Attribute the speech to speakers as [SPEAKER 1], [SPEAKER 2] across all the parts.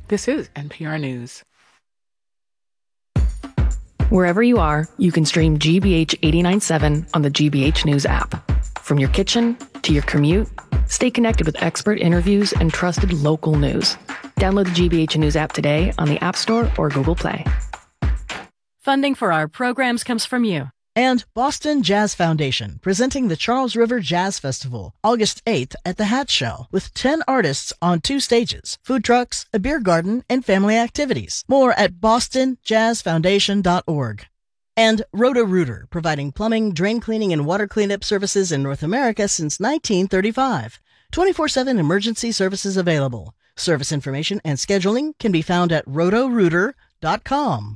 [SPEAKER 1] This is NPR News.
[SPEAKER 2] Wherever you are, you can stream GBH 89.7 on the GBH News app. From your kitchen to your commute, stay connected with expert interviews and trusted local news. Download the GBH News app today on the App Store or Google Play.
[SPEAKER 3] Funding for our programs comes from you.
[SPEAKER 4] And Boston Jazz Foundation, presenting the Charles River Jazz Festival, August 8th at the Hat Show, with 10 artists on 2 stages, food trucks, a beer garden, and family activities. More at bostonjazzfoundation.org. And Roto-Rooter, providing plumbing, drain cleaning, and water cleanup services in North America since 1935. 24/7 emergency services available. Service information and scheduling can be found at rotorooter.com.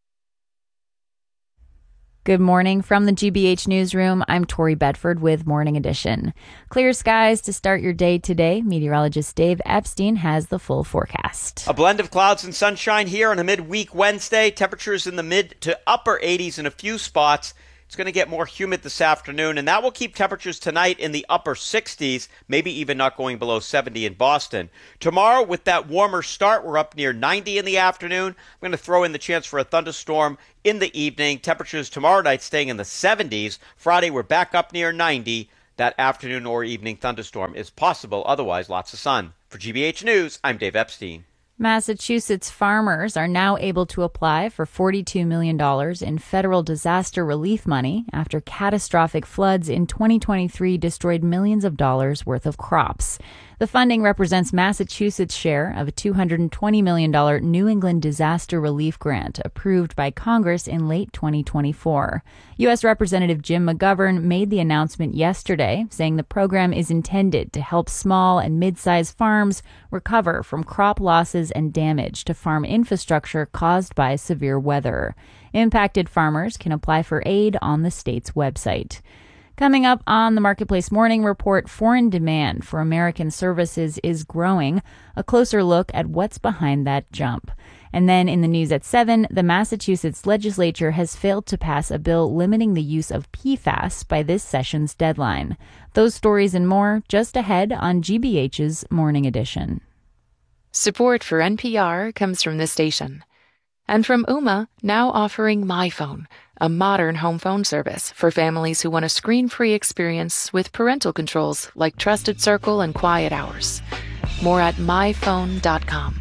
[SPEAKER 5] Good morning from the GBH Newsroom. I'm Tori Bedford with Morning Edition. Clear skies to start your day today. Meteorologist Dave Epstein has the full forecast.
[SPEAKER 6] A blend of clouds and sunshine here on a midweek Wednesday. Temperatures in the mid to upper 80s in a few spots. It's going to get more humid this afternoon, and that will keep temperatures tonight in the upper 60s, maybe even not going below 70 in Boston. Tomorrow, with that warmer start, we're up near 90 in the afternoon. I'm going to throw in the chance for a thunderstorm in the evening. Temperatures tomorrow night staying in the 70s. Friday, we're back up near 90. That afternoon or evening thunderstorm is possible. Otherwise, lots of sun. For GBH News, I'm Dave Epstein.
[SPEAKER 5] Massachusetts farmers are now able to apply for $42 million in federal disaster relief money after catastrophic floods in 2023 destroyed millions of dollars worth of crops. The funding represents Massachusetts' share of a $220 million New England Disaster Relief Grant approved by Congress in late 2024. U.S. Representative Jim McGovern made the announcement yesterday, saying the program is intended to help small and mid-sized farms recover from crop losses and damage to farm infrastructure caused by severe weather. Impacted farmers can apply for aid on the state's website. Coming up on the Marketplace Morning Report, foreign demand for American services is growing. A closer look at what's behind that jump. And then in the news at 7, the Massachusetts legislature has failed to pass a bill limiting the use of PFAS by this session's deadline. Those stories and more just ahead on GBH's Morning Edition.
[SPEAKER 7] Support for NPR comes from this station. And from Ooma, now offering MyPhone, a modern home phone service for families who want a screen-free experience with parental controls like Trusted Circle and Quiet Hours. More at myphone.com.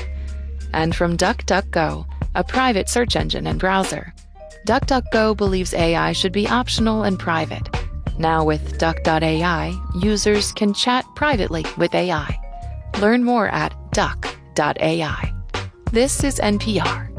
[SPEAKER 7] And from DuckDuckGo, a private search engine and browser. DuckDuckGo believes AI should be optional and private. Now with Duck.ai, users can chat privately with AI. Learn more at duck.ai. This is NPR.